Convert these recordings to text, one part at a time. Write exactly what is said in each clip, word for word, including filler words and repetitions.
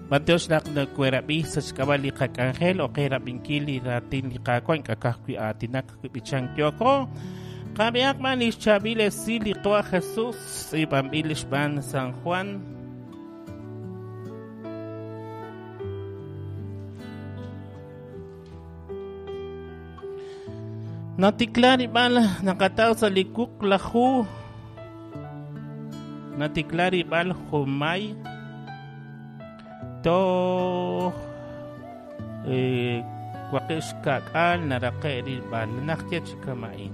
Mateos nak na kwerabi sa skabali kak Angel o kera bingkili ratin li kakwan kakakwi atinak bichang kyoko. Kabiak man is chabile sili toa Jesus ibambilis ban San Juan. Natiklari bala nakataw sa likuk lahu. Natiklari bal humay. To eh kwakis kakal narakeri bal naktiat kamain.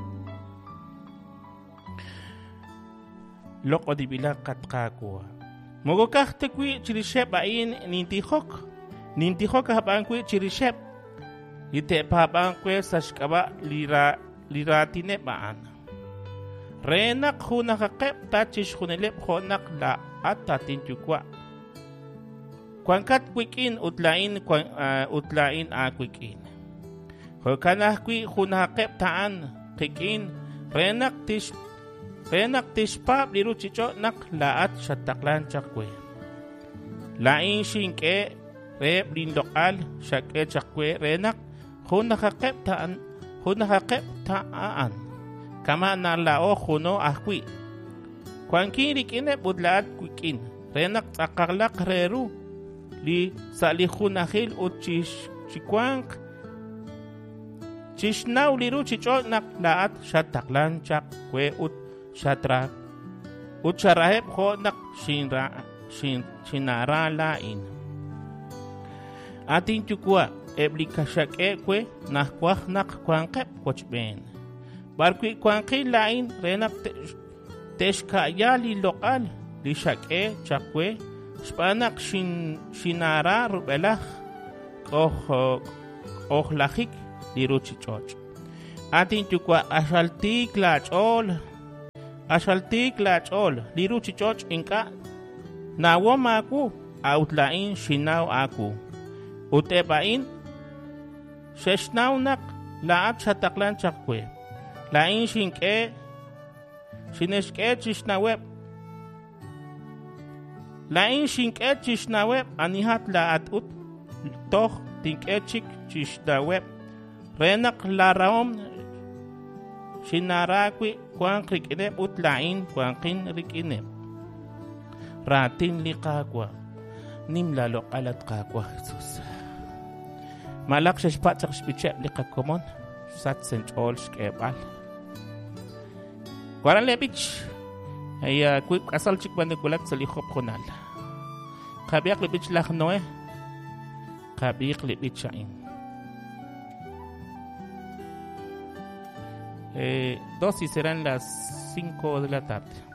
Loko di bila katkakwa. Mogo kahte kwi chirishep ain nintihok. Nintihok habang kwi chirishep. Ite habang kwi sa shkaba lira liratine baan. Renak hu nakakep tachish hunelep honak la at tatin tukwa. Kuangkat kwikin utlain kuang uh, utlain a kwikin. Hokanah kwi hunakep taan kikin renak tish renak tish pap liru chicho nak laat shataklan chakwe. Lain shinke rep lin lokal shake chakwe renak hunakep taan hunakep taan. Kama na lao huno ahkwi. Kuangkin rikine budlaat kwikin renak takarlak reru. Li salihunahil o chish chikwang chisnaw liru chicho nak laat shataklan chak kwe ut shatra ut sharahep ho nak shinra shin shinara lain atin chukwa eblika shak e kwe nak kwah nak kwangkep kochben barkwi kwangki lain renak teshka yali lokal li shak e chakwe Spanak shin shinara rubelach oh oh lachik liruchi choch. Atin tukwa ashaltik lachol ashaltik lachol liruchi choch inka nawom aku outlain shinaw aku utebain sheshnaw nak laat shataklan chakwe lain shinke shineshke chishnaweb Lain shinket chishnaweb anihat laat ut toh tinkechik chishnaweb renak laraom shinarakwi kwang rikineb ut lain kwangkin rikineb ratin likakwa nimlalok alat kakwa Jesus malak shashpat sak shpichep likakomon sat senchol shkebal kwaran lepich ay uh, quick asal chik bande gulat sa lihop kunal. Kabiak lipit lah noe. Kabiak lipit siyain. Eh, dos y serán las cinco de la tarde.